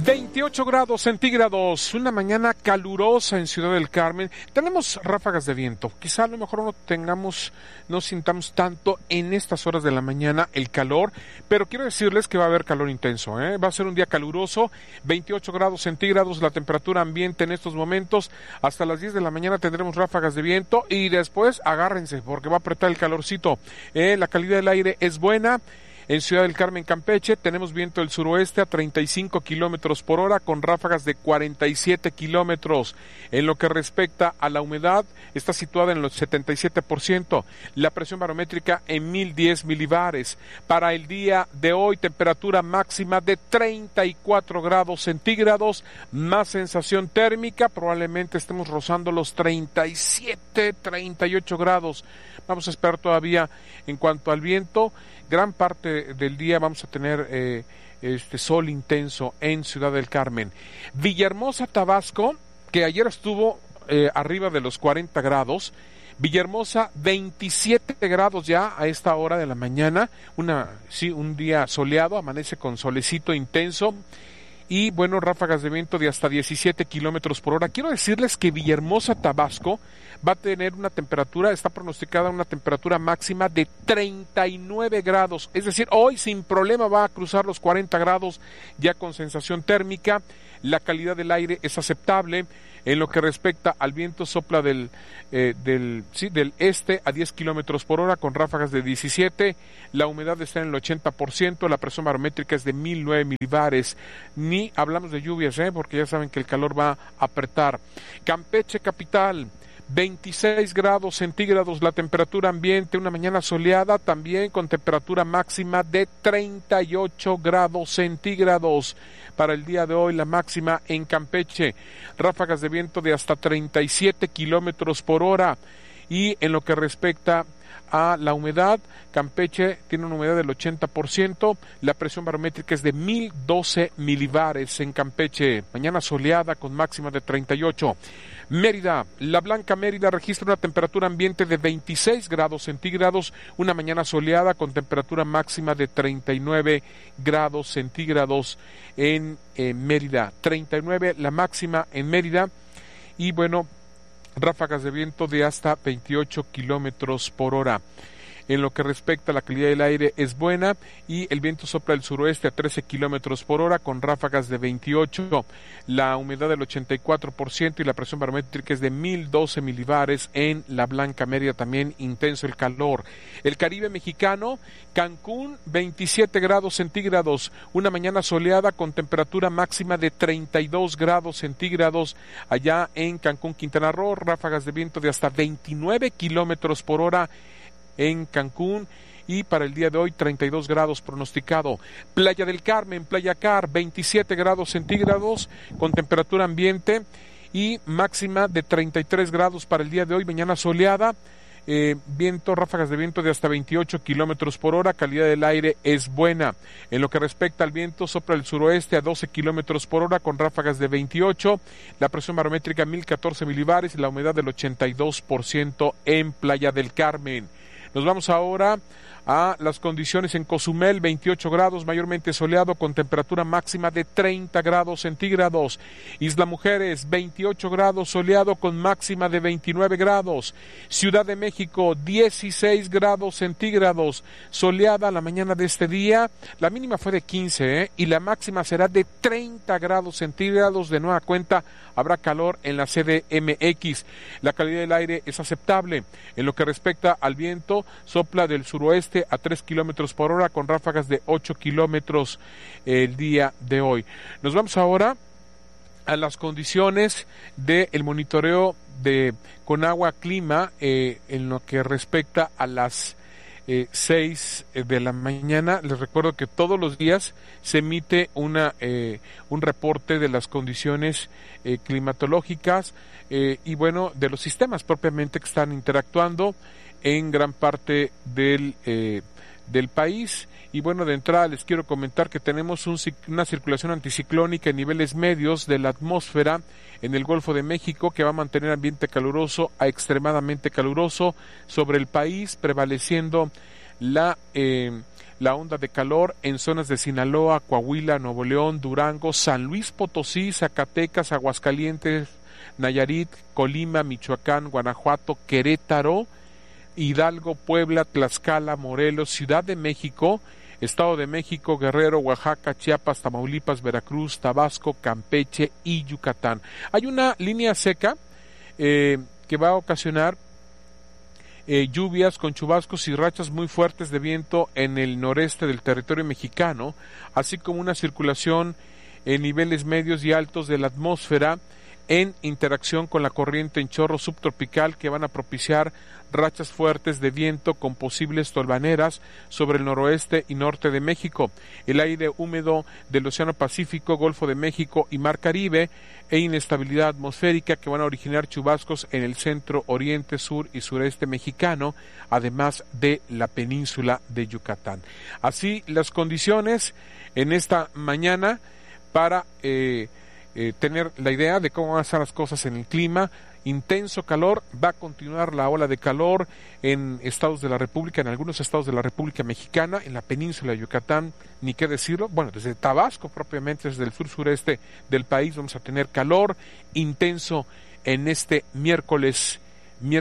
28 grados centígrados, una mañana calurosa en Ciudad del Carmen. Tenemos ráfagas de viento, quizá a lo mejor no sintamos tanto en estas horas de la mañana el calor, pero quiero decirles que va a haber calor intenso, va a ser un día caluroso, 28 grados centígrados la temperatura ambiente en estos momentos. Hasta las 10 de la mañana tendremos ráfagas de viento y después agárrense porque va a apretar el calorcito. La calidad del aire es buena. En Ciudad del Carmen, Campeche, tenemos viento del suroeste a 35 kilómetros por hora con ráfagas de 47 kilómetros. En lo que respecta a la humedad, está situada en el 77%. La presión barométrica en 1010 milibares. Para el día de hoy, temperatura máxima de 34 grados centígrados, más sensación térmica, probablemente estemos rozando los 37, 38 grados. Vamos a esperar todavía en cuanto al viento. Gran parte del día vamos a tener sol intenso en Ciudad del Carmen. Villahermosa, Tabasco, que ayer estuvo arriba de los 40 grados. Villahermosa, 27 grados ya a esta hora de la mañana. Un día soleado, amanece con solecito intenso. Y bueno, ráfagas de viento de hasta 17 kilómetros por hora. Quiero decirles que Villahermosa, Tabasco, va a tener está pronosticada una temperatura máxima de 39 grados. Es decir, hoy sin problema va a cruzar los 40 grados ya con sensación térmica. La calidad del aire es aceptable. En lo que respecta al viento, sopla del este a 10 kilómetros por hora con ráfagas de 17. La humedad está en el 80%. La presión barométrica es de 1009 milibares. Ni hablamos de lluvias, porque ya saben que el calor va a apretar. Campeche, capital, 26 grados centígrados la temperatura ambiente, una mañana soleada también con temperatura máxima de 38 grados centígrados. Para el día de hoy la máxima en Campeche, ráfagas de viento de hasta 37 kilómetros por hora. Y en lo que respecta a la humedad, Campeche tiene una humedad del 80%, la presión barométrica es de 1012 milibares en Campeche, mañana soleada con máxima de 38. Mérida, la Blanca Mérida registra una temperatura ambiente de 26 grados centígrados, una mañana soleada con temperatura máxima de 39 grados centígrados en Mérida, 39 la máxima en Mérida. Y bueno, ráfagas de viento de hasta 28 kilómetros por hora. En lo que respecta a la calidad del aire es buena y el viento sopla del suroeste a 13 kilómetros por hora con ráfagas de 28. La humedad del 84% y la presión barométrica es de 1012 milibares en la Blanca Mérida, también intenso el calor. El Caribe mexicano, Cancún, 27 grados centígrados, una mañana soleada con temperatura máxima de 32 grados centígrados allá en Cancún, Quintana Roo, ráfagas de viento de hasta 29 kilómetros por hora en Cancún. Y para el día de hoy 32 grados pronosticado. Playa del Carmen, Playa Car, 27 grados centígrados con temperatura ambiente y máxima de 33 grados para el día de hoy, mañana soleada. Ráfagas de viento de hasta 28 kilómetros por hora, calidad del aire es buena. En lo que respecta al viento, sopla el suroeste a 12 kilómetros por hora con ráfagas de 28, la presión barométrica 1014 milibares y la humedad del 82% en Playa del Carmen. Nos vamos ahora a las condiciones en Cozumel, 28 grados, mayormente soleado con temperatura máxima de 30 grados centígrados. Isla Mujeres, 28 grados, soleado con máxima de 29 grados. Ciudad de México, 16 grados centígrados, soleada la mañana de este día. La mínima fue de 15 y la máxima será de 30 grados centígrados. De nueva cuenta, habrá calor en la CDMX. La calidad del aire es aceptable. En lo que respecta al viento, sopla del suroeste a 3 kilómetros por hora con ráfagas de 8 kilómetros el día de hoy. Nos vamos ahora a las condiciones del monitoreo de Conagua Clima en lo que respecta a las 6 de la mañana. Les recuerdo que todos los días se emite un reporte de las condiciones climatológicas y bueno, de los sistemas propiamente que están interactuando en gran parte del país. Y bueno, de entrada les quiero comentar que tenemos una circulación anticiclónica en niveles medios de la atmósfera en el Golfo de México que va a mantener ambiente caluroso a extremadamente caluroso sobre el país, prevaleciendo la la onda de calor en zonas de Sinaloa, Coahuila, Nuevo León, Durango, San Luis Potosí, Zacatecas, Aguascalientes, Nayarit, Colima, Michoacán, Guanajuato, Querétaro, Hidalgo, Puebla, Tlaxcala, Morelos, Ciudad de México, Estado de México, Guerrero, Oaxaca, Chiapas, Tamaulipas, Veracruz, Tabasco, Campeche y Yucatán. Hay una línea seca que va a ocasionar lluvias con chubascos y rachas muy fuertes de viento en el noreste del territorio mexicano, así como una circulación en niveles medios y altos de la atmósfera en interacción con la corriente en chorro subtropical que van a propiciar rachas fuertes de viento con posibles tolvaneras sobre el noroeste y norte de México, el aire húmedo del Océano Pacífico, Golfo de México y Mar Caribe e inestabilidad atmosférica que van a originar chubascos en el centro, oriente, sur y sureste mexicano, además de la península de Yucatán. Así las condiciones en esta mañana para tener la idea de cómo van a estar las cosas en el clima. Intenso calor, va a continuar la ola de calor en estados de la República, en algunos estados de la República Mexicana, en la península de Yucatán, ni qué decirlo, bueno, desde Tabasco propiamente, desde el sur sureste del país vamos a tener calor intenso en este miércoles